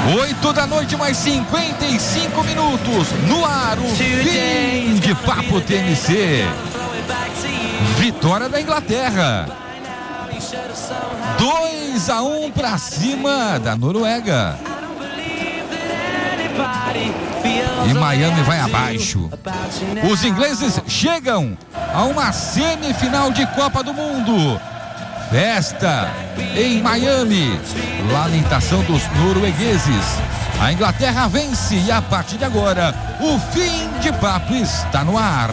8 da noite, mais 55 minutos. No ar, o fim de Papo TMC. Vitória da Inglaterra. 2-1 para cima da Noruega. E Miami vai abaixo. Os ingleses chegam a uma semifinal de Copa do Mundo. Festa em Miami. Lamentação dos noruegueses. A Inglaterra vence e a partir de agora o fim de papo está no ar.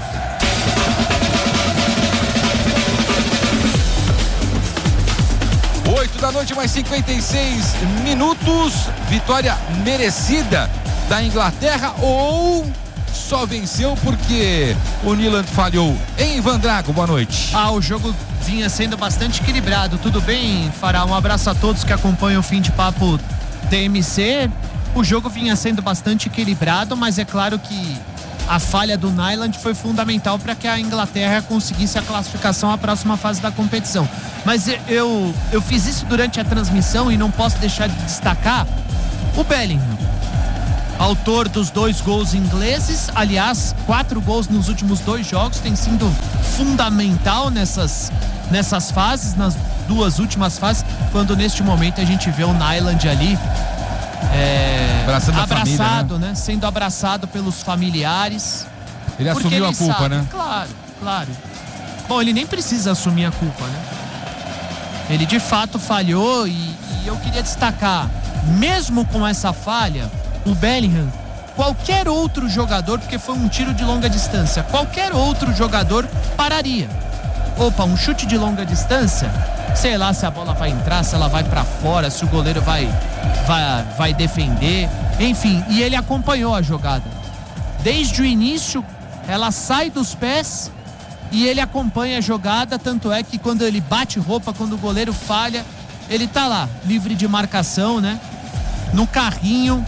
Da noite, mais 56 minutos. Vitória merecida da Inglaterra ou só venceu porque o Nyland falhou? Em Van Drago, boa noite. O jogo vinha sendo bastante equilibrado. Tudo bem, Fará? Um abraço a todos que acompanham o Fim de Papo TMC. O jogo vinha sendo bastante equilibrado, mas é claro que a falha do Nyland foi fundamental para que a Inglaterra conseguisse a classificação à próxima fase da competição. Mas eu fiz isso durante a transmissão e não posso deixar de destacar o Bellingham, autor dos 2 gols ingleses. Aliás, 4 gols nos últimos 2 jogos, tem sido fundamental nessas fases, nas 2 últimas fases, quando neste momento a gente vê o Nyland ali abraçado, né? Sendo abraçado pelos familiares. Ele assumiu a culpa, né? Claro. Bom, ele nem precisa assumir a culpa, né? Ele de fato falhou e eu queria destacar, mesmo com essa falha, o Bellingham, qualquer outro jogador, porque foi um tiro de longa distância, qualquer outro jogador pararia. Opa, um chute de longa distância, sei lá se a bola vai entrar, se ela vai pra fora, se o goleiro vai defender, enfim, e ele acompanhou a jogada. Desde o início, ela sai dos pés e ele acompanha a jogada, tanto é que quando ele bate roupa, quando o goleiro falha, ele tá lá, livre de marcação, né? No carrinho,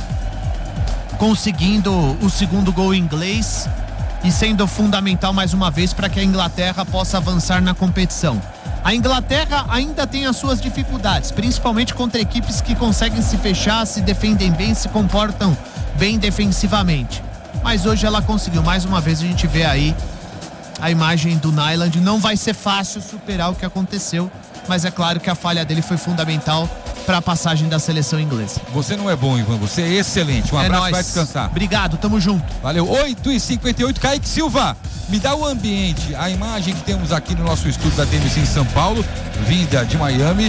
conseguindo o segundo gol inglês e sendo fundamental mais uma vez para que a Inglaterra possa avançar na competição. A Inglaterra ainda tem as suas dificuldades, principalmente contra equipes que conseguem se fechar, se defendem bem, se comportam bem defensivamente. Mas hoje ela conseguiu, mais uma vez a gente vê aí a imagem do Nyland. Não vai ser fácil superar o que aconteceu, mas é claro que a falha dele foi fundamental para a passagem da seleção inglesa. Você não é bom, Ivan, você é excelente. Um abraço, vai descansar. Obrigado, tamo junto. Valeu. 8h58, Kaique Silva, me dá o ambiente, a imagem que temos aqui no nosso estúdio da TMC em São Paulo, vinda de Miami,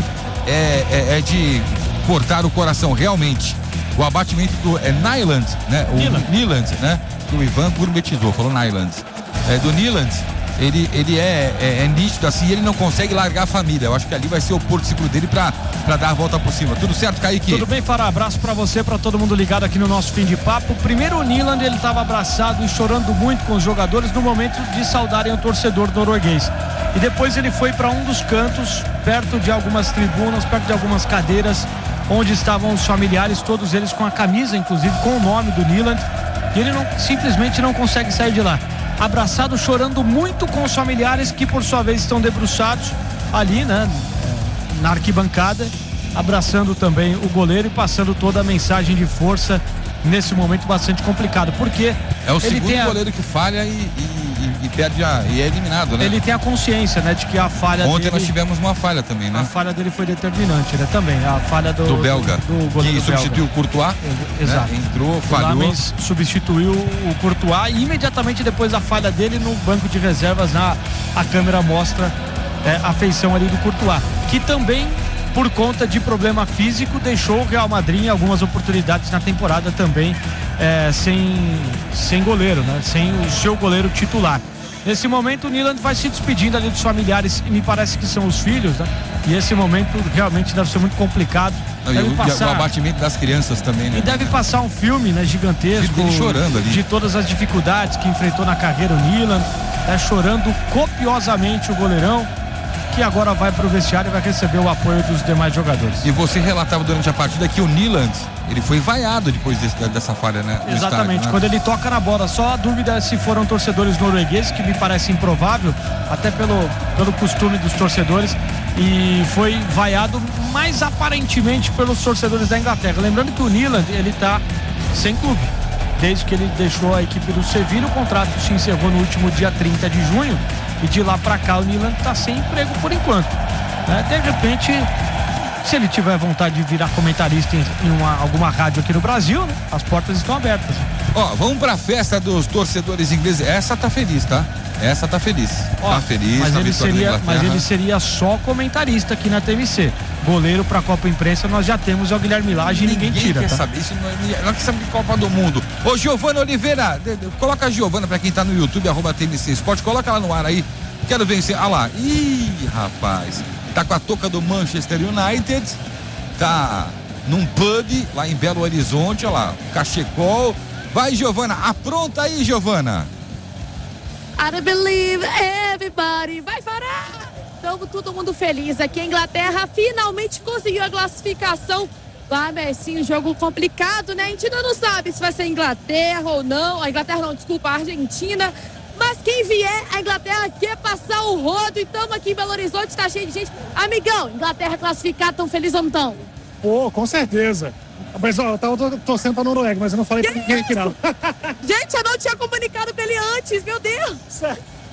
é de cortar o coração, realmente. O abatimento do Nyland, né? O Nyland, né? Que o Ivan gourmetizou, falou Nyland. Do Nyland, ele é nítido assim, ele não consegue largar a família. Eu acho que ali vai ser o porto seguro dele pra dar a volta por cima. Tudo certo, Kaique? Tudo bem, Fará? Abraço pra você, pra todo mundo ligado aqui no nosso Fim de Papo. Primeiro, o Nyland, ele tava abraçado e chorando muito com os jogadores no momento de saudarem o torcedor norueguês. E depois ele foi para um dos cantos, perto de algumas tribunas, perto de algumas cadeiras, onde estavam os familiares, todos eles com a camisa, inclusive, com o nome do Nyland. E ele simplesmente não consegue sair de lá. Abraçado, chorando muito com os familiares, que por sua vez estão debruçados ali, né, na arquibancada, abraçando também o goleiro e passando toda a mensagem de força nesse momento bastante complicado, porque é o segundo goleiro que falha e perde e é eliminado, né? Ele tem a consciência, né, de que a falha ontem nós tivemos uma falha também, né? A falha dele foi determinante, né? Também a falha do belga, do goleiro que substituiu o Courtois, exato, né? Entrou, falhou, substituiu o Courtois e imediatamente depois da falha dele no banco de reservas, a câmera mostra a feição ali do Courtois, que também, por conta de problema físico, deixou o Real Madrid em algumas oportunidades na temporada também sem goleiro, né? Sem o seu goleiro titular. Nesse momento o Nyland vai se despedindo ali dos familiares, e me parece que são os filhos, né? E esse momento realmente deve ser muito complicado. E o abatimento das crianças também, né? E deve passar um filme, né, gigantesco, chorando ali, de todas as dificuldades que enfrentou na carreira o Nyland, chorando copiosamente o goleirão, que agora vai pro vestiário e vai receber o apoio dos demais jogadores. E você relatava durante a partida que o Nyland, ele foi vaiado depois dessa falha, né? Exatamente, estádio, né? Quando ele toca na bola. Só a dúvida é se foram torcedores noruegueses, que me parece improvável, até pelo costume dos torcedores. e foi vaiado mais aparentemente pelos torcedores da Inglaterra. Lembrando que o Nyland, ele tá sem clube. Desde que ele deixou a equipe do Sevilla, o contrato se encerrou no último dia 30 de junho e de lá para cá o Nyland tá sem emprego por enquanto. De repente, se ele tiver vontade de virar comentarista em alguma rádio aqui no Brasil, né, as portas estão abertas. Vamos pra festa dos torcedores ingleses. Essa tá feliz, tá? Essa tá feliz. Tá feliz, mas ele seria só comentarista aqui na TMC. Goleiro pra Copa Imprensa nós já temos, é o Guilherme Lage e ninguém tira. Quer saber, isso não quer saber de Copa do Mundo. Ô, Giovana Oliveira, coloca a Giovana pra quem tá no YouTube, @TMC Esporte, coloca ela no ar aí. Quero vencer. Ah lá. Ih, rapaz. Tá com a touca do Manchester United. Tá num pub lá em Belo Horizonte, olha lá, cachecol. Vai, Giovana, apronta aí, Giovana. I don't believe everybody vai parar. Estamos todo mundo feliz aqui. A Inglaterra finalmente conseguiu a classificação. Lá, Messi, um jogo complicado, né? A gente ainda não sabe se vai ser Inglaterra ou não. A Inglaterra não, desculpa, a Argentina. Mas quem vier, a Inglaterra quer passar o rodo. E estamos aqui em Belo Horizonte, tá cheio de gente. Amigão, Inglaterra classificada, tão feliz ou não tão? Pô, com certeza. Mas eu tava torcendo pra Noruega, mas eu não falei pra ninguém aqui não. Gente, eu não tinha comunicado com ele antes, meu Deus.